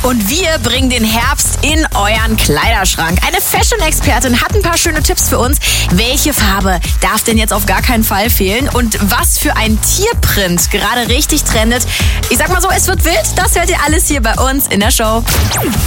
Und wir bringen den Herbst in euren Kleiderschrank. Eine Fashion-Expertin hat ein paar schöne Tipps für uns. Welche Farbe darf denn jetzt auf gar keinen Fall fehlen? Und was für ein Tierprint gerade richtig trendet? Ich sag mal so, es wird wild. Das hört ihr alles hier bei uns in der Show.